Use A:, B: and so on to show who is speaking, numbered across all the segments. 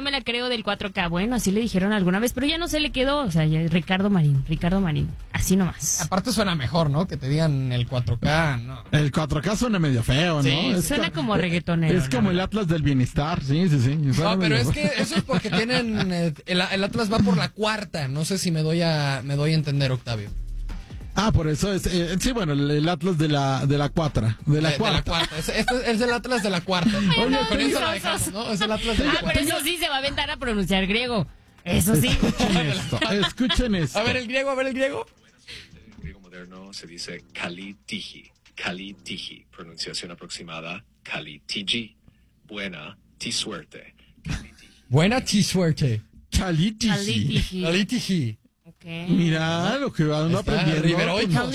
A: me la creo del 4K. Bueno, así le dijeron alguna vez, pero ya no se le quedó. O sea, Ricardo Marín. Así nomás.
B: Aparte suena mejor, ¿no? Que te digan el 4K, ¿no?
C: El 4K suena medio feo, ¿no?
B: Sí,
A: suena como reggaetonero.
C: Es como el Atlas del Bienestar, sí.
B: No, pero es que eso es porque tienen... el Atlas va por la cuarta. No sé si me doy a entender, Octavio.
C: Ah, por eso es... sí, bueno, el Atlas de la cuarta. De la cuarta.
B: Es el Atlas de la cuarta.
A: Oye,
B: con eso la dejamos, ¿no? Es el Atlas de la cuarta.
A: Pero eso sí se va a aventar a pronunciar griego. Eso sí.
C: Escuchen esto.
B: A ver el griego.
D: En el griego moderno se dice Kalitiji, pronunciación aproximada, Kalitiji, buena, ti suerte.
B: Buena suerte.
C: Calitiji.
A: Okay.
C: Mira lo que van aprendiendo.
B: Riveroicos.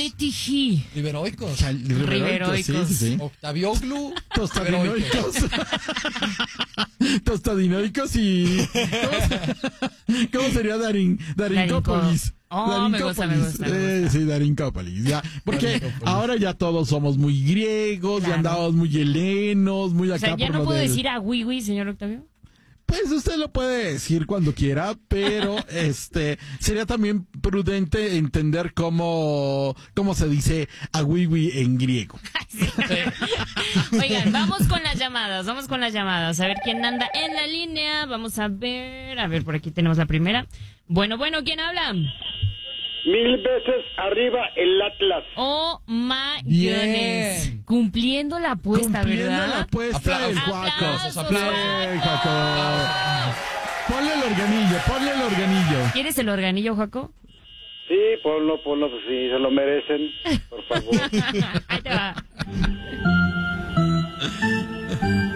C: Riveroicos. Sí.
B: Octavioglu.
C: Tostadinoicos y... ¿Cómo sería Darincópolis?
A: Me gusta.
C: Sí, Darincópolis. Ya. Porque ahora ya todos somos muy griegos, ya andamos muy helenos, muy acá.
A: O sea, ya
C: por
A: no
C: lo
A: puedo
C: del...
A: decir a Wiwi, señor Octavio.
C: Pues usted lo puede decir cuando quiera, pero sería también prudente entender cómo se dice a wiwi en griego.
A: Sí. Oigan, vamos con las llamadas. A ver quién anda en la línea. Vamos a ver, por aquí tenemos la primera. Bueno, ¿quién habla?
E: 1000 veces arriba el Atlas.
A: Oh my goodness. Cumpliendo la apuesta,
C: Cumpliendo
A: ¿verdad?
C: la apuesta del Juaco.
A: Aplausos.
C: Bien, Juaco. Ponle el organillo.
A: ¿Quieres el organillo, Juaco?
E: Sí, ponlo, pues sí, se lo merecen, por favor.
A: Ahí te va.